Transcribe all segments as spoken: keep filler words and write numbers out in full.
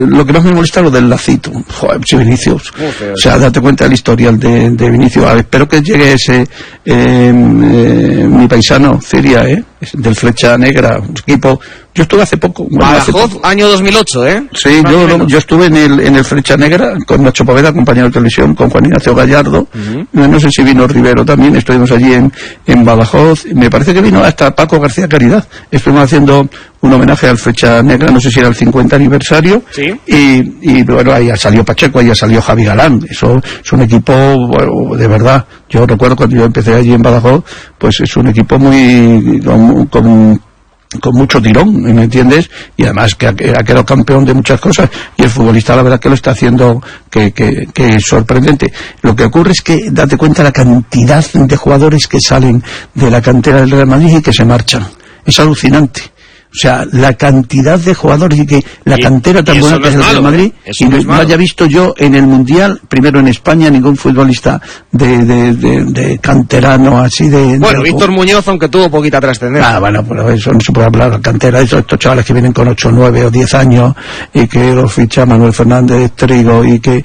Lo que más me molesta es lo del lacito. Joder, Vinicius. O sea, date cuenta del historial de, de Vinicius. A ver, espero que llegue ese, eh, eh, mi paisano, Ciria, ¿eh? Del Flecha Negra, un equipo. Yo estuve hace poco. Bueno, Badajoz, hace poco. año dos mil ocho, ¿eh? Sí, yo, no, yo estuve en el, en el Flecha Negra con Nacho Poveda, compañero de televisión, con Juan Ignacio Gallardo. Uh-huh. No sé si vino Rivero también, estuvimos allí en, en Badajoz. Me parece que vino hasta Paco García Caridad. Estuvimos haciendo un homenaje al Flecha Negra, no sé si era el cincuenta aniversario. ¿Sí? Y, y bueno, ahí salió Pacheco, ahí salió Javi Galán. Eso es un equipo, bueno, de verdad. Yo recuerdo cuando yo empecé allí en Badajoz, pues es un equipo muy, con, con con mucho tirón, ¿me entiendes? Y además que ha, que ha quedado campeón de muchas cosas, y el futbolista la verdad que lo está haciendo que, que, que es sorprendente. Lo que ocurre es que date cuenta la cantidad de jugadores que salen de la cantera del Real Madrid y que se marchan. Es alucinante. O sea, la cantidad de jugadores y que la y, cantera tan buena no que es el Real Madrid, y no, no haya visto yo en el Mundial, primero en España, ningún futbolista de, de, de, de canterano así de... Bueno, de, Víctor Muñoz, aunque tuvo poquita trascendencia. Ah, bueno, pero eso no se puede hablar, la cantera, esos, estos chavales que vienen con ocho, nueve o diez años, y que los ficha Manuel Fernández Trigo, y que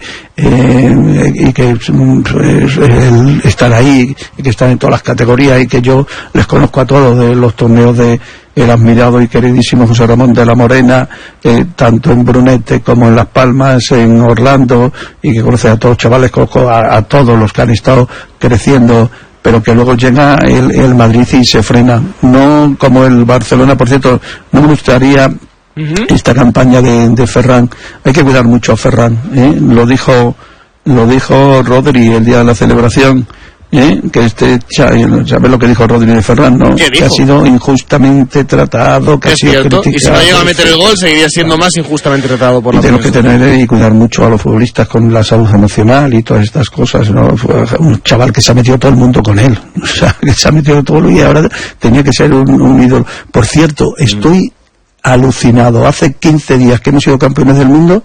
eh, y que pues, el, están ahí, y que están en todas las categorías, y que yo les conozco a todos de los torneos de el admirado y queridísimo José Ramón de la Morena, eh, tanto en Brunete como en Las Palmas, en Orlando, y que conoce a todos los chavales, conozco a, a todos los que han estado creciendo, pero que luego llega el, el Madrid y se frena. No como el Barcelona, por cierto, no me gustaría uh-huh. esta campaña de, de Ferran. Hay que cuidar mucho a Ferran, ¿eh? Lo dijo, lo dijo Rodri el día de la celebración. ¿Eh? Que este, ¿sabes lo que dijo Rodri de Ferran? ¿No? Que ha sido injustamente tratado, que ha sido criticado. Y si no llega a meter el gol, seguiría siendo más injustamente tratado por la Tenemos que tener y cuidar mucho a los futbolistas con la salud emocional y todas estas cosas, ¿no? Un chaval que se ha metido todo el mundo con él, o sea, que se ha metido todo el mundo y ahora tenía que ser un, un ídolo. Por cierto, estoy mm. alucinado. Hace quince días que hemos sido campeones del mundo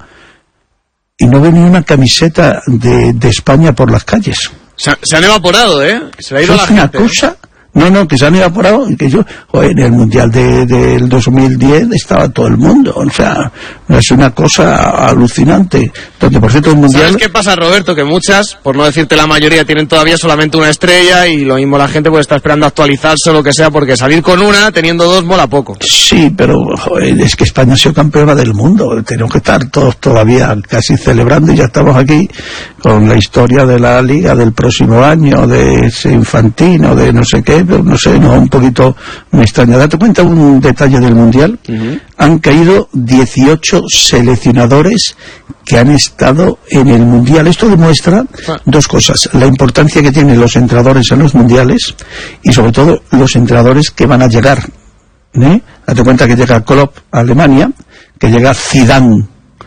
y no veo ni una camiseta de, de España por las calles. Se, se han evaporado, ¿eh? Se le ha ido la una gente. Cosa, no, no, que se han evaporado y que yo, joder, en el Mundial de, del dos mil diez estaba todo el mundo, o sea, es una cosa alucinante. Donde, por cierto, el Mundial... ¿Sabes qué pasa, Roberto? Que muchas, por no decirte la mayoría, tienen todavía solamente una estrella y lo mismo la gente pues está esperando actualizarse o lo que sea, porque salir con una, teniendo dos, mola poco. Sí, pero joder, es que España ha sido campeona del mundo, tenemos que estar todos todavía casi celebrando y ya estamos aquí con la historia de la Liga del próximo año, de ese Infantino, de no sé qué, pero no sé, no, un poquito me extraña. Date cuenta un detalle del Mundial, uh-huh. han caído dieciocho seleccionadores que han estado en el Mundial. Esto demuestra ah. dos cosas: la importancia que tienen los entrenadores en los mundiales y sobre todo los entrenadores que van a llegar, ¿eh? Date cuenta que llega Klopp a Alemania, que llega Zidane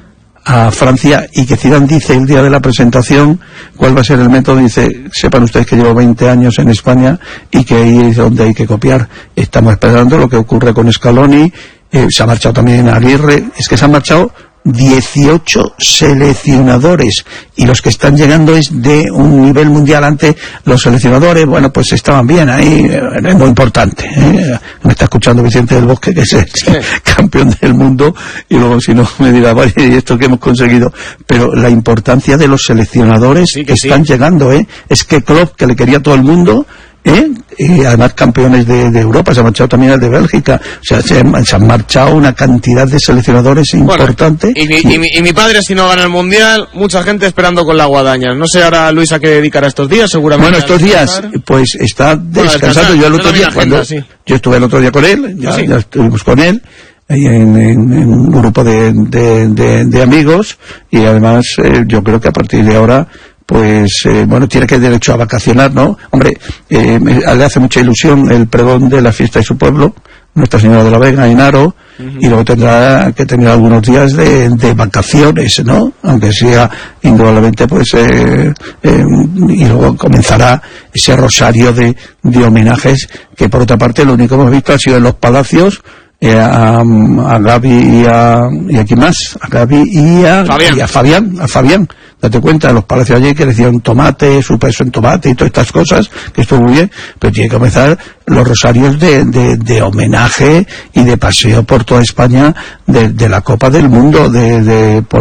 a Francia y que Zidane dice el día de la presentación cuál va a ser el método. Dice, sepan ustedes que llevo veinte años en España y que ahí es donde hay que copiar. Estamos esperando lo que ocurre con Scaloni, eh, se ha marchado también Aguirre, es que se han marchado dieciocho seleccionadores y los que están llegando es de un nivel mundial. Antes los seleccionadores, bueno, pues estaban bien ahí, es muy importante, ¿eh? Me está escuchando Vicente del Bosque, que es el sí. campeón del mundo, y luego si no me dirá, vaya, y esto que hemos conseguido, pero la importancia de los seleccionadores sí, que, que están sí. llegando, ¿eh? Es que Klopp, que le quería a todo el mundo, ¿eh? Y además campeones de, de Europa, se ha marchado también el de Bélgica, o sea, se, se han marchado una cantidad de seleccionadores bueno, importante. Y mi, y, mi, y mi padre, si no gana el Mundial, mucha gente esperando con la guadaña. No sé ahora Luis a qué dedicará estos días, seguramente. Bueno, estos días, pues está bueno, descansando. Yo el otro día, cuando agenda, sí. yo estuve el otro día con él, ya, sí. ya estuvimos con él, en, en, en un grupo de, de, de, de amigos, y además eh, yo creo que a partir de ahora pues eh, bueno, tiene que derecho a vacacionar, ¿no? Hombre, eh, me, le hace mucha ilusión el pregón de la fiesta de su pueblo, Nuestra Señora de la Vega, en Haro, uh-huh. y luego tendrá que tener algunos días de, de vacaciones, ¿no? Aunque sea indudablemente, pues, eh, eh, y luego comenzará ese rosario de, de homenajes, que por otra parte lo único que hemos visto ha sido en los palacios, eh, a, a Gaby y a, y a quién más, a Gaby y a Fabián. y a Fabián, a Fabián. Date cuenta, los palacios allí que le decían tomate, su peso en tomate y todas estas cosas, que estuvo muy bien, pero tiene que comenzar los rosarios de, de, de homenaje y de paseo por toda España de, de la Copa del Mundo, de, de por